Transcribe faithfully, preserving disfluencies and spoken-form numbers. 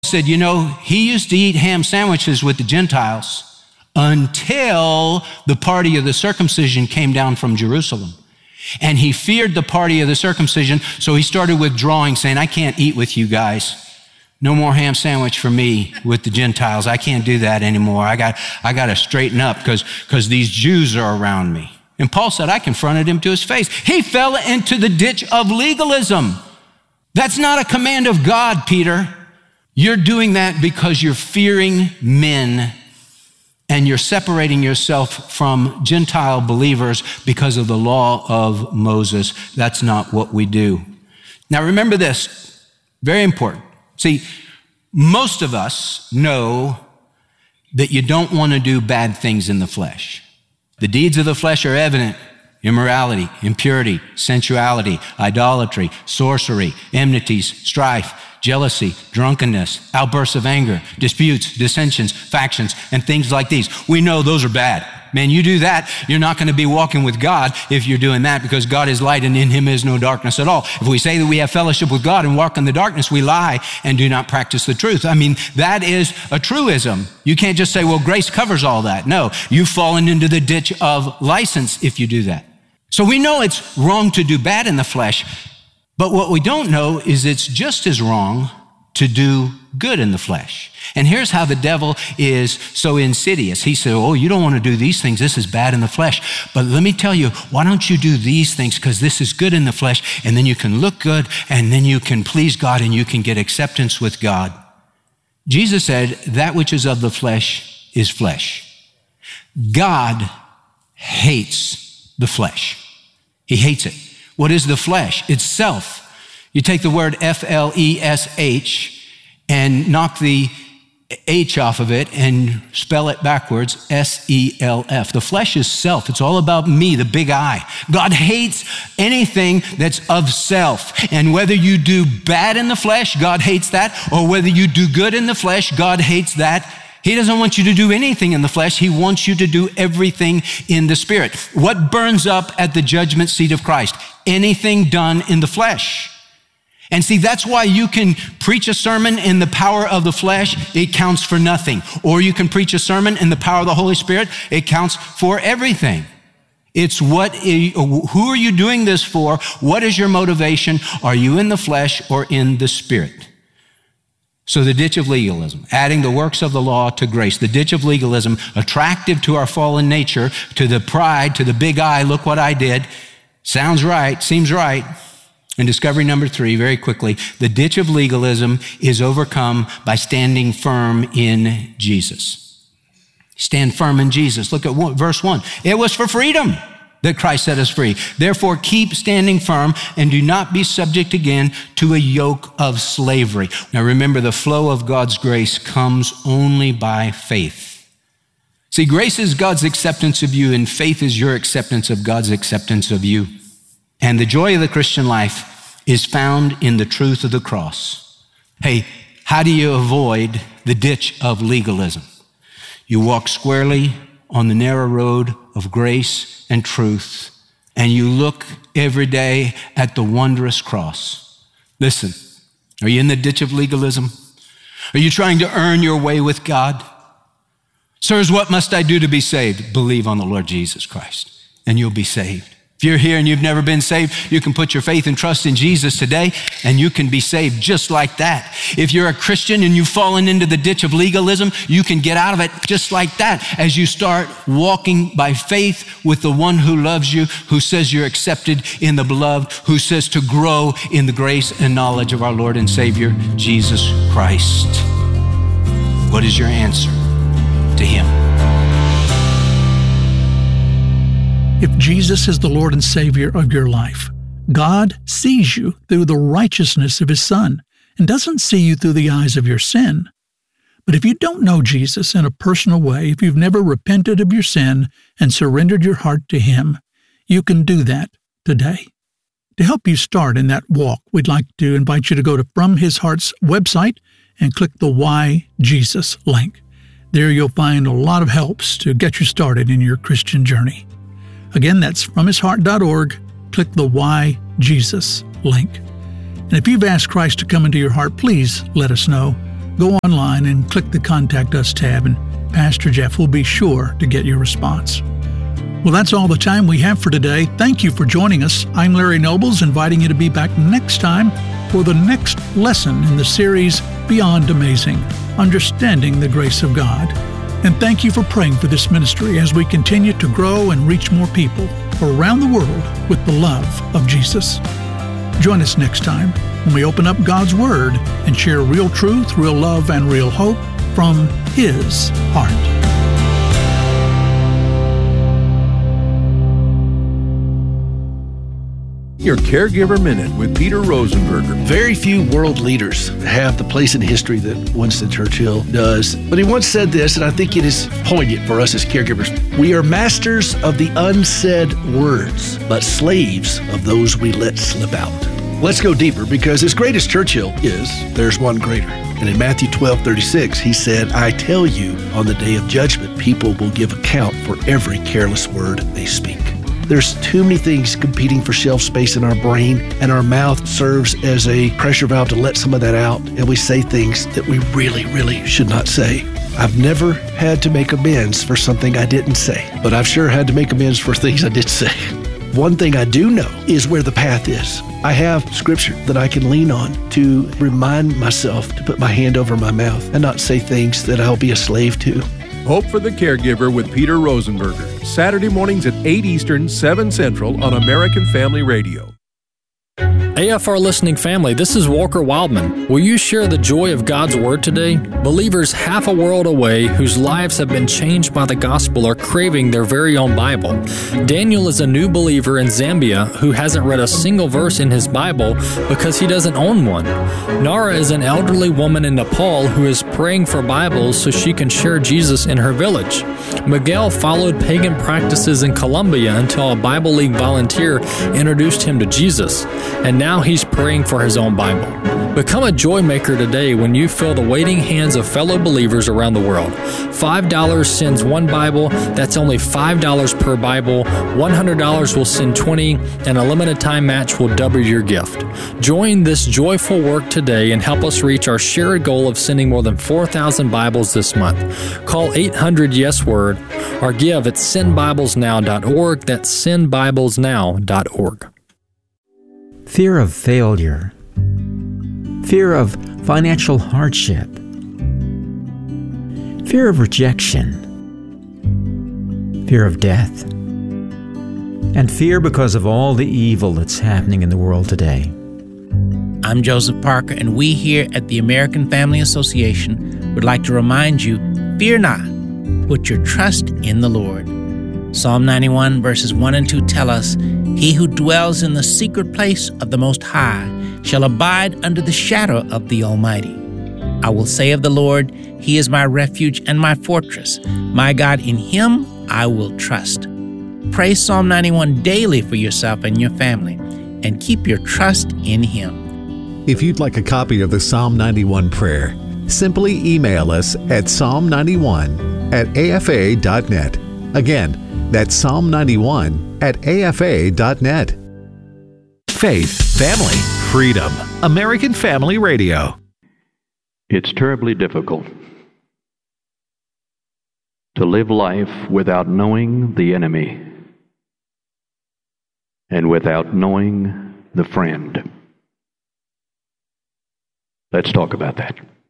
said, you know, he used to eat ham sandwiches with the Gentiles until the party of the circumcision came down from Jerusalem. And he feared the party of the circumcision, so he started withdrawing, saying, I can't eat with you guys. No more ham sandwich for me with the Gentiles. I can't do that anymore. I got, I got to straighten up because because these Jews are around me. And Paul said, I confronted him to his face. He fell into the ditch of legalism. That's not a command of God, Peter. You're doing that because you're fearing men and you're separating yourself from Gentile believers because of the law of Moses. That's not what we do. Now remember this, very important. See, most of us know that you don't want to do bad things in the flesh. The deeds of the flesh are evident: immorality, impurity, sensuality, idolatry, sorcery, enmities, strife, jealousy, drunkenness, outbursts of anger, disputes, dissensions, factions, and things like these. We know those are bad. Man, you do that, you're not going to be walking with God if you're doing that, because God is light and in him is no darkness at all. If we say that we have fellowship with God and walk in the darkness, we lie and do not practice the truth. I mean, that is a truism. You can't just say, well, grace covers all that. No, you've fallen into the ditch of license if you do that. So we know it's wrong to do bad in the flesh, but what we don't know is it's just as wrong to do good in the flesh. And here's how the devil is so insidious. He said, oh, you don't want to do these things. This is bad in the flesh. But let me tell you, why don't you do these things? Because this is good in the flesh, and then you can look good, and then you can please God, and you can get acceptance with God. Jesus said, that which is of the flesh is flesh. God hates the flesh. He hates it. What is the flesh? It's self. You take the word F L E S H and knock the H off of it and spell it backwards, S E L F. The flesh is self. It's all about me, the big I. God hates anything that's of self. And whether you do bad in the flesh, God hates that, or whether you do good in the flesh, God hates that. He doesn't want you to do anything in the flesh. He wants you to do everything in the Spirit. What burns up at the judgment seat of Christ? Anything done in the flesh. And see, that's why you can preach a sermon in the power of the flesh, it counts for nothing. Or you can preach a sermon in the power of the Holy Spirit, it counts for everything. It's what, who are you doing this for? What is your motivation? Are you in the flesh or in the Spirit? So the ditch of legalism, adding the works of the law to grace, the ditch of legalism, attractive to our fallen nature, to the pride, to the big I, look what I did. Sounds right, seems right. And discovery number three, very quickly, the ditch of legalism is overcome by standing firm in Jesus. Stand firm in Jesus. Look at one, verse one. It was for freedom that Christ set us free. Therefore, keep standing firm and do not be subject again to a yoke of slavery. Now remember, the flow of God's grace comes only by faith. See, grace is God's acceptance of you, and faith is your acceptance of God's acceptance of you. And the joy of the Christian life is found in the truth of the cross. Hey, how do you avoid the ditch of legalism? You walk squarely on the narrow road of grace and truth, and you look every day at the wondrous cross. Listen, are you in the ditch of legalism? Are you trying to earn your way with God? Sirs, what must I do to be saved? Believe on the Lord Jesus Christ, and you'll be saved. If you're here and you've never been saved, you can put your faith and trust in Jesus today, and you can be saved just like that. If you're a Christian and you've fallen into the ditch of legalism, you can get out of it just like that as you start walking by faith with the one who loves you, who says you're accepted in the beloved, who says to grow in the grace and knowledge of our Lord and Savior, Jesus Christ. What is your answer to him? If Jesus is the Lord and Savior of your life, God sees you through the righteousness of his Son and doesn't see you through the eyes of your sin. But if you don't know Jesus in a personal way, if you've never repented of your sin and surrendered your heart to him, you can do that today. To help you start in that walk, we'd like to invite you to go to From His Heart's website and click the Why Jesus link. There you'll find a lot of helps to get you started in your Christian journey. Again, that's from his heart dot org. Click the Why Jesus link. And if you've asked Christ to come into your heart, please let us know. go online and click the Contact Us tab, and Pastor Jeff will be sure to get your response. Well, that's all the time we have for today. Thank you for joining us. I'm Larry Nobles, inviting you to be back next time for the next lesson in the series Beyond Amazing, Understanding the Grace of God. And thank you for praying for this ministry as we continue to grow and reach more people around the world with the love of Jesus. Join us next time when we open up God's Word and share real truth, real love, and real hope from His heart. Your Caregiver Minute with Peter Rosenberger. Very few world leaders have the place in history that Winston Churchill does. But he once said this, and I think it is poignant for us as caregivers. We are masters of the unsaid words, but slaves of those we let slip out. Let's go deeper, because as great as Churchill is, there's one greater. And in Matthew twelve thirty-six, he said, I tell you, on the day of judgment, people will give account for every careless word they speak. There's too many things competing for shelf space in our brain, and our mouth serves as a pressure valve to let some of that out, and we say things that we really, really should not say. I've never had to make amends for something I didn't say, but I've sure had to make amends for things I did say. One thing I do know is where the path is. I have scripture that I can lean on to remind myself to put my hand over my mouth and not say things that I'll be a slave to. Hope for the Caregiver with Peter Rosenberger. Saturday mornings at eight Eastern, seven Central on American Family Radio. A F R listening family, this is Walker Wildman. Will you share the joy of God's Word today? Believers half a world away whose lives have been changed by the gospel are craving their very own Bible. Daniel is a new believer in Zambia who hasn't read a single verse in his Bible because he doesn't own one. Nara is an elderly woman in Nepal who is praying for Bibles so she can share Jesus in her village. Miguel followed pagan practices in Colombia until a Bible League volunteer introduced him to Jesus, and now he's praying for his own Bible. Become a joy maker today when you feel the waiting hands of fellow believers around the world. five dollars sends one Bible. That's only five dollars per Bible. one hundred dollars will send twenty, and a limited time match will double your gift. Join this joyful work today and help us reach our shared goal of sending more than four thousand Bibles this month. Call eight hundred yes word or give at send bibles now dot org. That's send bibles now dot org. Fear of failure, fear of financial hardship, fear of rejection, fear of death, and fear because of all the evil that's happening in the world today. I'm Joseph Parker, and we here at the American Family Association would like to remind you, fear not, put your trust in the Lord. Psalm ninety-one verses one and two tell us, He who dwells in the secret place of the Most High shall abide under the shadow of the Almighty. I will say of the Lord, He is my refuge and my fortress. My God, in Him I will trust. Pray Psalm ninety-one daily for yourself and your family, and keep your trust in Him. If you'd like a copy of the Psalm ninety-one prayer, simply email us at psalm ninety-one at a f a dot net. Again, that's Psalm ninety-one at a f a dot net. Faith, family, freedom. American Family Radio. It's terribly difficult to live life without knowing the enemy and without knowing the friend. Let's talk about that.